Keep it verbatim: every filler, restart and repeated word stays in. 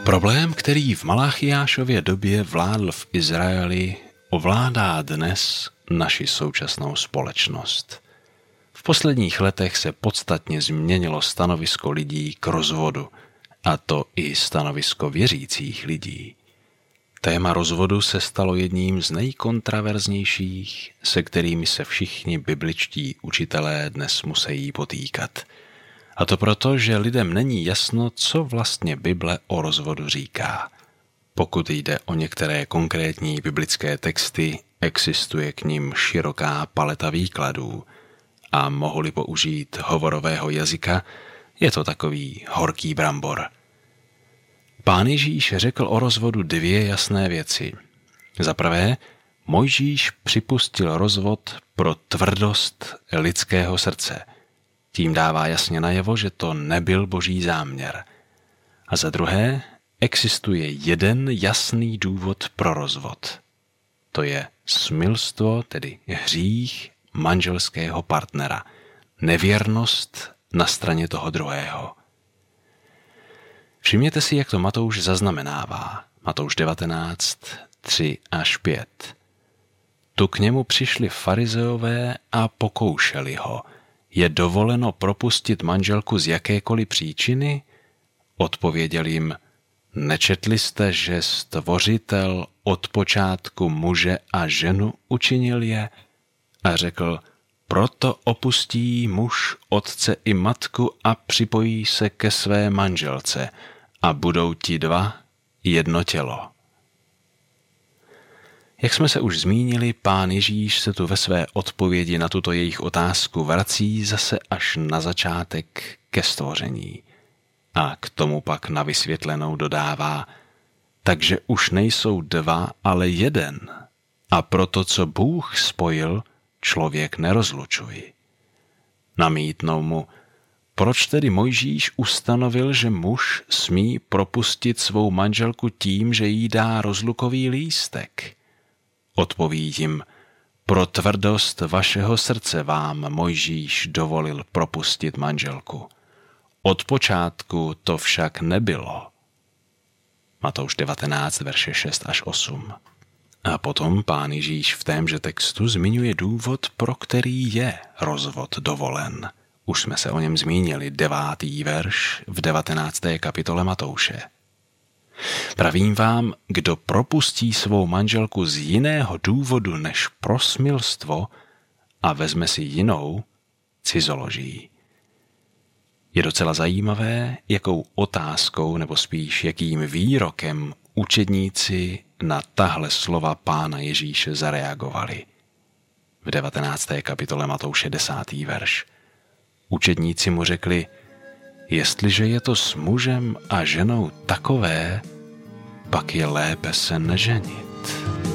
Problém, který v Malachiášově době vládl v Izraeli, ovládá dnes naši současnou společnost. V posledních letech se podstatně změnilo stanovisko lidí k rozvodu, a to i stanovisko věřících lidí. Téma rozvodu se stalo jedním z nejkontraverznějších, se kterými se všichni bibličtí učitelé dnes musí potýkat. A to proto, že lidem není jasno, co vlastně Bible o rozvodu říká. Pokud jde o některé konkrétní biblické texty, existuje k nim široká paleta výkladů a mohli použít hovorového jazyka, je to takový horký brambor. Pán Ježíš řekl o rozvodu dvě jasné věci. Za prvé, Mojžíš připustil rozvod pro tvrdost lidského srdce. Tím dává jasně najevo, že to nebyl boží záměr. A za druhé, existuje jeden jasný důvod pro rozvod. To je smilstvo, tedy hřích manželského partnera. Nevěrnost na straně toho druhého. Všimněte si, jak to Matouš zaznamenává. Matouš devatenáct, tři až pět. Tu k němu přišli farizeové a pokoušeli ho. Je dovoleno propustit manželku z jakékoliv příčiny? Odpověděl jim, nečetli jste, že Stvořitel od počátku muže a ženu učinil je? A řekl, proto opustí muž otce i matku a připojí se ke své manželce a budou ti dva jedno tělo. Jak jsme se už zmínili, Pán Ježíš se tu ve své odpovědi na tuto jejich otázku vrací zase až na začátek ke stvoření. A k tomu pak na vysvětlenou dodává, takže už nejsou dva, ale jeden. A proto, co Bůh spojil, člověk nerozlučuj. Namítnou mu, proč tedy Mojžíš ustanovil, že muž smí propustit svou manželku tím, že jí dá rozlukový lístek? Odpoví jim, pro tvrdost vašeho srdce vám Mojžíš dovolil propustit manželku. Od počátku to však nebylo. Matouš devatenáct, verše šest až osm. A potom Pán Ježíš v témže textu zmiňuje důvod, pro který je rozvod dovolen. Už jsme se o něm zmínili, devátý verš v devatenácté kapitole Matouše. Pravím vám, kdo propustí svou manželku z jiného důvodu než pro smilstvo a vezme si jinou, cizoloží. Je docela zajímavé, jakou otázkou nebo spíš jakým výrokem učedníci na tahle slova Pána Ježíše zareagovali. V devatenácté kapitole Matouše desátý verš. Učedníci mu řekli, jestliže je to s mužem a ženou takové, pak je lépe se neženit.